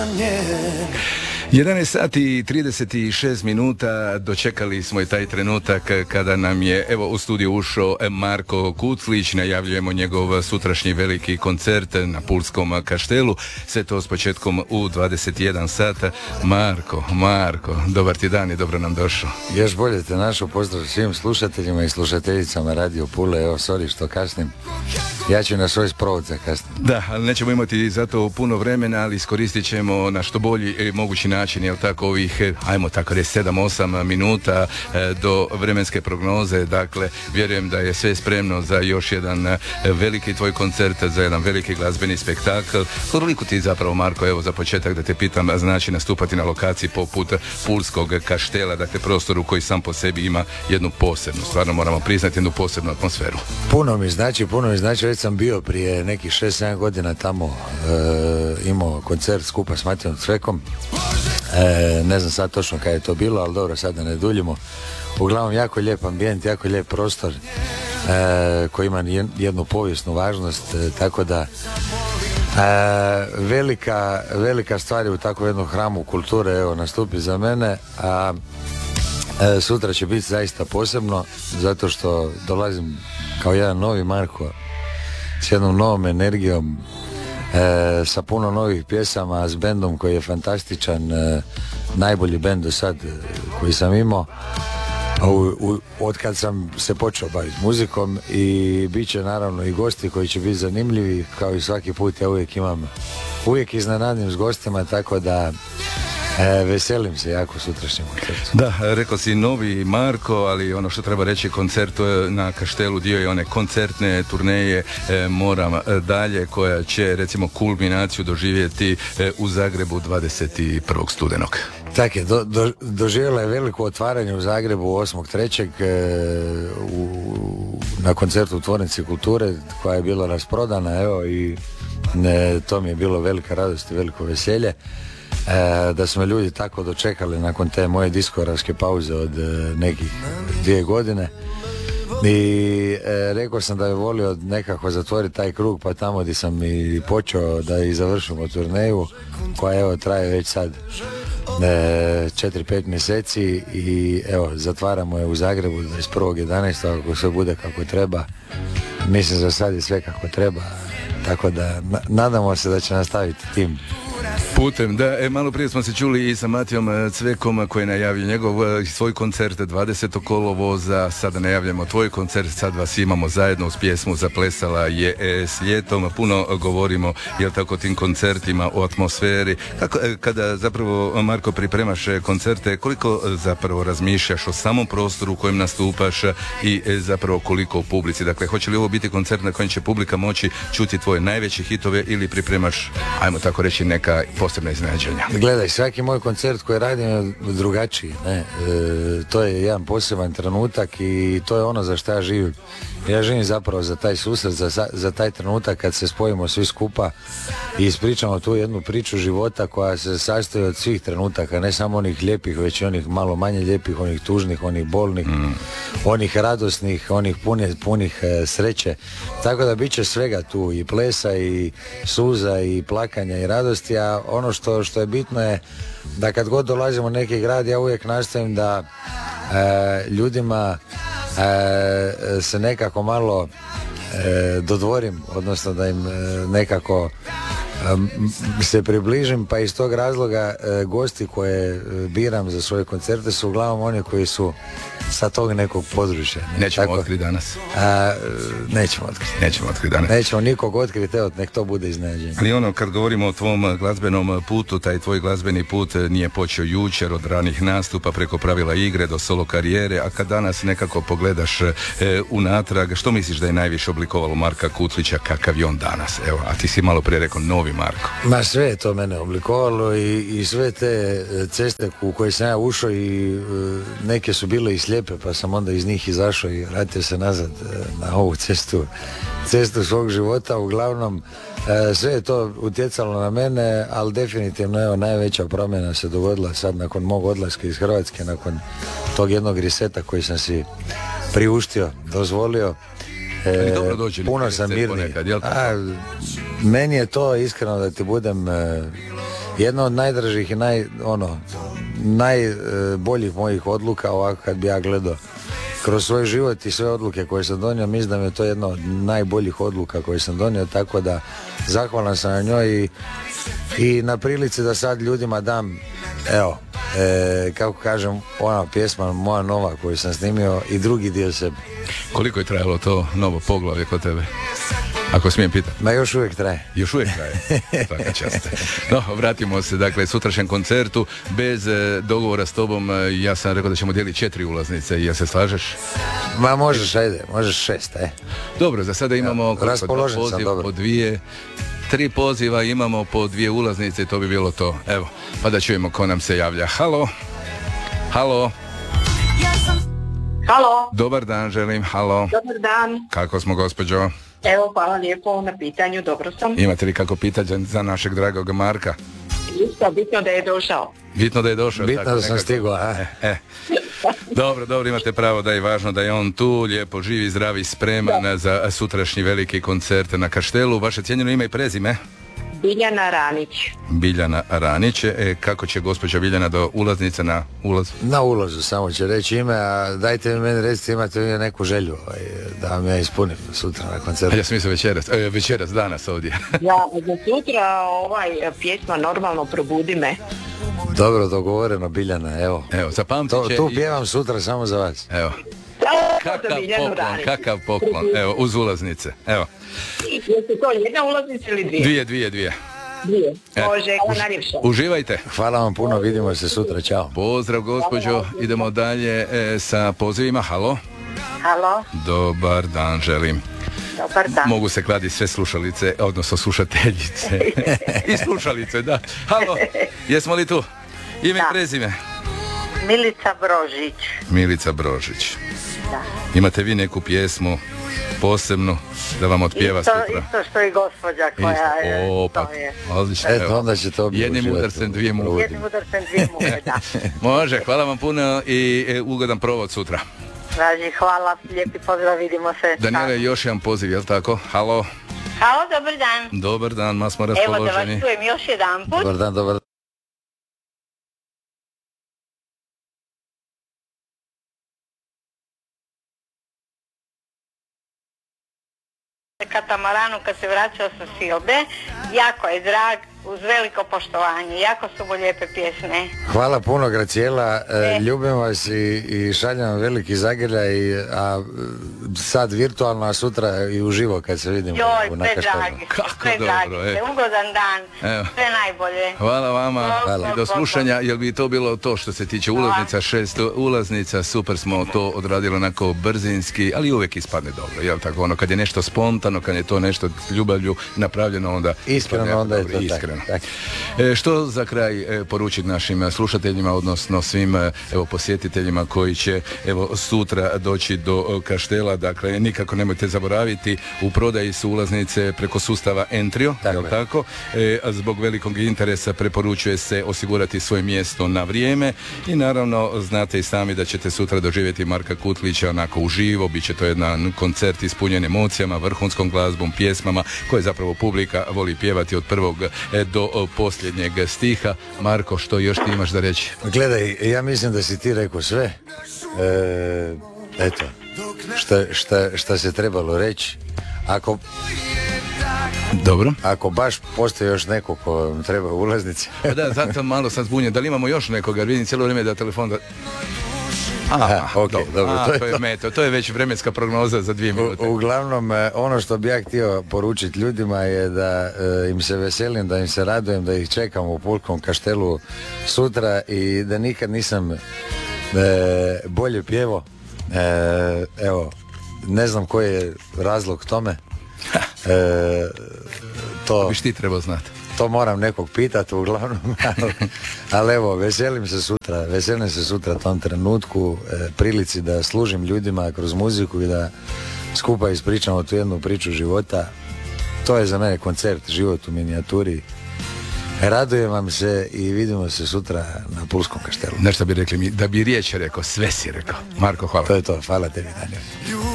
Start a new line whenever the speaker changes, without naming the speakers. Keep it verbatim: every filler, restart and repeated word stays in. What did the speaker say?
jedanaest sati i trideset šest minuta, dočekali smo i taj trenutak kada nam je evo u studiju ušao Marko Kuclić. Najavljujemo njegov sutrašnji veliki koncert na Pulskom kaštelu, sve to s početkom u dvadeset jedan sata. Marko, Marko, dobar ti dan i dobro nam došao.
Još bolje te našao, pozdrav svim slušateljima i slušateljicama Radio Pule. Evo, sorry što kasnim, ja ću na svoj sprovod za kasnim.
Da, ali nećemo imati zato puno vremena, ali iskoristit ćemo na što bolji mogući način, jel tako, ovih, ajmo tako reći, sedam osam minuta e, do vremenske prognoze. Dakle, vjerujem da je sve spremno za još jedan e, veliki tvoj koncert, za jedan veliki glazbeni spektakl. Koliko ti zapravo, Marko, evo za početak da te pitam, znači nastupati na lokaciji poput Pulskog kaštela, dakle prostoru koji sam po sebi ima jednu posebnu, stvarno moramo priznati, jednu posebnu atmosferu.
Puno mi znači, puno mi znači, već sam bio prije nekih šest sedam godina tamo, e, imao koncert skupa s Matijom Cvekom. E, ne znam sad točno kada je to bilo, ali dobro, sad da ne duljimo. Uglavnom, jako lijep ambijent, jako lijep prostor e, koji ima jednu povijesnu važnost, e, tako da e, velika, velika stvar je u takvom jednom hramu kulture, evo, nastupi za mene, a e, sutra će biti zaista posebno, zato što dolazim kao jedan novi Marko s jednom novom energijom, E, sa puno novih pjesama, s bendom koji je fantastičan, e, najbolji bend do sad e, koji sam imao u, u, od kad sam se počeo baviti muzikom, i bit će naravno i gosti koji će biti zanimljivi, kao i svaki put. Ja uvijek imam, uvijek iznenadim s gostima, tako da E, veselim se jako sutrašnjem koncertu.
Da, rekao si novi Marko, ali ono što treba reći, koncert na kaštelu dio je one koncertne turneje e, Moram dalje, koja će recimo kulminaciju doživjeti e, u Zagrebu dvadeset prvog studenog.
Tako je, do, do, doživjela je veliko otvaranje u Zagrebu osmog trećeg e, u, na koncertu u Tvornici kulture, koja je bila rasprodana, evo, i ne, to mi je bilo velika radost i veliko veselje. E, da smo ljudi tako dočekali nakon te moje diskografske pauze od e, nekih dvije godine, i e, rekao sam da je volio nekako zatvoriti taj krug, pa tamo gdje sam i počeo da i završimo turneju, koja evo traje već sad e, četiri pet mjeseci, i evo zatvaramo je u Zagrebu dvadeset prvog jedanaestog ako sve bude kako treba. Mislim za sad je sve kako treba, tako da na, nadamo se da će nastaviti tim
putem. Da, e, malo prije smo se čuli i sa Matijom Cvekom koji najavio njegov svoj koncert dvadesetog kolovoza. Sada najavljamo tvoj koncert, sad vas imamo zajedno uz pjesmu Zaplesala je s ljetom. Puno govorimo, jel tako, tim koncertima, o atmosferi. Kako, kada zapravo, Marko, pripremaš koncerte, koliko zapravo razmišljaš o samom prostoru u kojem nastupaš i zapravo koliko o publici? Dakle, hoće li ovo biti koncert na kojem će publika moći čuti tvoje najveće hitove, ili pripremaš, ajmo tako reći, neka posebna iznenađenja?
Gledaj, svaki moj koncert koji radim je drugačiji, ne? E, to je jedan poseban trenutak i to je ono za što ja živim. Ja živim zapravo za taj susret, za, za taj trenutak kad se spojimo svi skupa i ispričamo tu jednu priču života koja se sastoji od svih trenutaka, ne samo onih lijepih, već i onih malo manje lijepih, onih tužnih, onih bolnih, mm. onih radosnih, onih punih, punih e, sreće. Tako da bit će svega tu, i plesa, i suza, i plakanja, i radosti, a ono što, što je bitno je da kad god dolazimo u neki grad, ja uvijek nastojim da e, ljudima e, se nekako malo e, dodvorim, odnosno da im e, nekako e, se približim, pa iz tog razloga e, gosti koje e, biram za svoje koncerte su uglavnom oni koji su sa tog nekog područja. Ne?
Nećemo
Tako,
otkriti danas.
A, nećemo otkriti.
Nećemo otkriti danas.
Nećemo nikog otkriti, evo, nek to bude iznenađenje.
Ali ono, kad govorimo o tvom glazbenom putu, taj tvoj glazbeni put nije počeo jučer, od ranih nastupa preko pravila igre do solo karijere, a kad danas nekako pogledaš e, unatrag, što misliš da je najviše oblikovalo Marka Kuclića, kakav je on danas? Evo, a ti si malo prije rekao novi Marko.
Ma sve je to mene oblikovalo, i, i sve te ceste u koje sam ja ušao, i e, neke su bile i slijepe, pa sam onda iz njih izašao i vratio se nazad na ovu cestu, cestu svog života. Uglavnom, sve je to utjecalo na mene, ali definitivno, evo, najveća promjena se dogodila sad nakon mog odlaska iz Hrvatske, nakon tog jednog reseta koji sam si priuštio, dozvolio.
E, dobro dođe,
puno sam mirniji. A, meni je to, iskreno da ti budem jedna od najdražih i naj, ono, najboljih mojih odluka, ovako kad bi ja gledao kroz svoj život i sve odluke koje sam donio, mislim da mi je to jedna od najboljih odluka koje sam donio, tako da zahvalan sam na njoj i, i na prilici da sad ljudima dam, evo, e, kako kažem, ona pjesma moja nova koju sam snimio i drugi dio sebe.
Koliko je trajalo to novo poglavlje kod tebe? Ako smijem pitati.
Ma još uvijek traje.
Još uvijek traje. Svaka čast. No, vratimo se, dakle, sutrašnjem koncertu. Bez e, dogovora s tobom, e, ja sam rekao da ćemo dijeliti četiri ulaznice. Ja se slažeš?
Ma možeš, ajde, možeš šest, aj.
Dobro, za sada imamo
ja, raspoložen sam, dobro.
Po dvije, tri poziva, imamo po dvije ulaznice i to bi bilo to. Evo, pa da čujemo ko nam se javlja. Halo? Halo?
Halo.
Dobar dan, želim. Halo.
Dobar dan.
Kako smo, gospođo?
Evo, hvala lijepo na pitanju, dobro sam.
Imate li kako pitanje za našeg dragog Marka?
Isto, bitno da je došao.
Bitno da je došao.
Bitno
tako,
da sam
nekako.
stigao, a?
E, e. Dobro, dobro, imate pravo da je važno da je on tu, lijepo, živi, zdravi, spreman da. Za sutrašnji veliki koncert na Kaštelu. Vaše cijenjeno ime i prezime?
Biljana Ranić.
Biljana Ranić. E, kako će gospođa Biljana do ulaznice na ulaz?
Na ulazu samo će reći ime, a dajte mi meni recite, imate li neku želju da vam ja ispunim sutra na koncertu.
A ja sam mislio večeras, e, večeras, danas ovdje.
Ja, za sutra ovaj pjesma normalno Probudi me.
Dobro, dogovoreno, Biljana, evo.
Evo, zapamtit će...
To, tu
i...
pjevam sutra samo za vas.
Evo. Kakav poklon, kakav poklon. Evo, uz ulaznice. Evo.
Jeste to jedna ulaznica ili dvije?
Dvije, dvije, dvije.
Dvije.
E,
Može, hvala najljepše.
Uživajte.
Hvala vam puno, vidimo se sutra, čao.
Pozdrav, gospođo. Idemo dalje e, sa pozivima. Halo.
Halo.
Dobar dan, želim.
Dobar dan.
Mogu se kladiti sve slušalice, odnosno slušateljice. I slušalice, da. Halo, jesmo li tu? Ime i prezime?
Milica Brožić.
Milica Brožić.
Da.
Imate vi neku pjesmu posebnu da vam otpjeva
isto,
sutra?
Isto što i gospođa koja
isto.
je...
O, pa,
je.
odlično.
Eto, onda će to biti
jednim udarcem dvije muhe.
Jednim udarcem dvije muhe, da.
Može, hvala vam puno i e, ugodan provod sutra.
Draži, hvala, lijepi pozdrav, vidimo se.
Daniela, još jedan poziv, jel tako? Halo.
Halo, dobar dan.
Dobar dan, ma smo
Evo da
raspoloženi.
vas čujem još jedan put.
Dobar dan, dobar dan.
Katamaranu kad se vraćao sa Silbe, jako je drag, uz veliko poštovanje, jako su mu lijepe pjesme.
Hvala puno, Gracijela, e,
E.
ljubim vas i, i šaljem vam veliki zagrljaj, a sad virtualno, a sutra i uživo kad se vidimo.
Joj,
na
sve
Kaštelu.
dragi,
Kako
sve
dobro,
dragi,
e.
ugodan dan,
Evo.
sve najbolje.
Hvala vama.
Hvala.
I do slušanja, jel bi to bilo to što se tiče ulaznica, šest ulaznica, super smo to odradili onako brzinski, ali uvijek ispadne dobro, jel tako, ono kad je nešto spontano, kad je to nešto s ljubavlju napravljeno, onda
Iskreno,
ispadne
onda je
dobro,
to
iskreno.
tako.
E, što za kraj e, poručiti našim slušateljima, odnosno svim e, evo posjetiteljima koji će evo sutra doći do e, Kaštela, dakle nikako nemojte zaboraviti, u prodaji su ulaznice preko sustava Entrio,
Tako
jel
je.
tako? E, a zbog velikog interesa preporučuje se osigurati svoje mjesto na vrijeme i naravno znate i sami da ćete sutra doživjeti Marka Kutlića onako uživo, bit će to jedan koncert ispunjen emocijama, vrhunskom glazbom, pjesmama koje zapravo publika voli pjevati od prvog e, do o, posljednjeg stiha. Marko, što još ti imaš da reći?
Gledaj, ja mislim da si ti rekao sve. E, eto, šta, šta, šta se trebalo reći. Ako,
Dobro.
ako baš postoji još neko ko vam treba ulaznice.
Pa da, zato malo sam zbunjen. Da li imamo još nekoga? Vidim cijelo vrijeme da telefon da...
Aha, ok, dobro,
A,
to je
to je
to.
meto, to je već vremenska prognoza za dvije minute.
U, uglavnom, e, ono što bi ja htio poručiti ljudima je da e, im se veselim, da im se radujem, da ih čekam u Pulskom Kaštelu sutra i da nikad nisam e, bolje pjevo. E, evo, ne znam koji je razlog tome. E, to...
Biš ti trebao znati.
To moram nekog pitati uglavnom, ali, ali evo, veselim se sutra, veselim se sutra tom trenutku, e, prilici da služim ljudima kroz muziku i da skupa ispričamo tu jednu priču života. To je za mene koncert, život u minijaturi. Radujem vam se i vidimo se sutra na Pulskom Kaštelu.
Nešto bi rekli mi, da bi riječ rekao, sve si rekao. Marko, hvala.
To je to, hvala tebi, Daniel.